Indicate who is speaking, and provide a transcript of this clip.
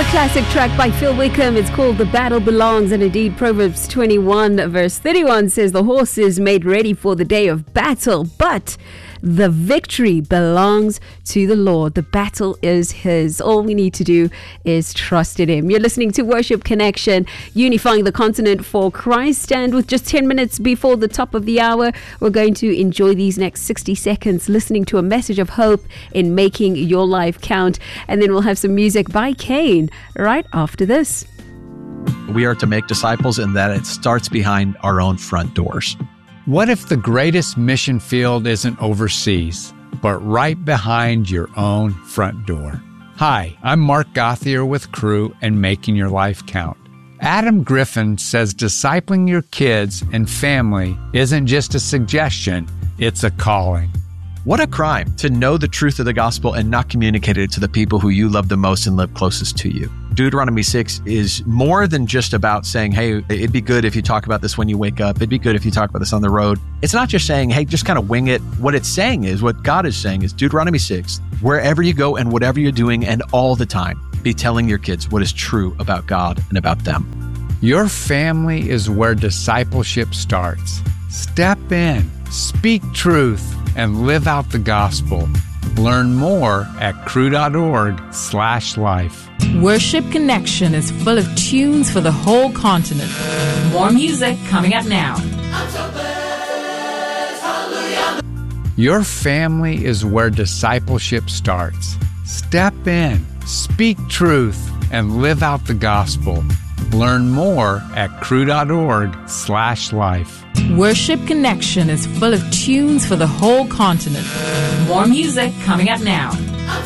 Speaker 1: A classic track by Phil Wickham. It's called The Battle Belongs, and indeed Proverbs 21 verse 31 says the horse is made ready for the day of battle, but the victory belongs to the Lord. The battle is His. All we need to do is trust in Him. You're listening to Worship Connection, unifying the continent for Christ. And with just 10 minutes before the top of the hour, we're going to enjoy these next 60 seconds listening to a message of hope in making your life count. And then we'll have some music by Kane right after this.
Speaker 2: We are to make disciples, and that it starts behind our own front doors.
Speaker 3: What if the greatest mission field isn't overseas, but right behind your own front door? Hi, I'm Mark Gauthier with Crew and Making Your Life Count. Adam Griffin says discipling your kids and family isn't just a suggestion, it's a calling.
Speaker 2: What a crime to know the truth of the gospel and not communicate it to the people who you love the most and live closest to you. Deuteronomy 6 is more than just about saying, hey, it'd be good if you talk about this when you wake up. It'd be good if you talk about this on the road. It's not just saying, hey, just kind of wing it. What it's saying is, what God is saying is Deuteronomy 6, wherever you go and whatever you're doing and all the time, be telling your kids what is true about God and about them.
Speaker 3: Your family is where discipleship starts. Step in, speak truth, and live out the gospel. Learn more at crew.org/life.
Speaker 4: Worship Connection is full of tunes for the whole continent. More music coming up now.
Speaker 3: Your family is where discipleship starts. Step in, speak truth, and live out the gospel. Learn more at crew.org/life.
Speaker 4: Worship Connection is full of tunes for the whole continent. More music coming up now.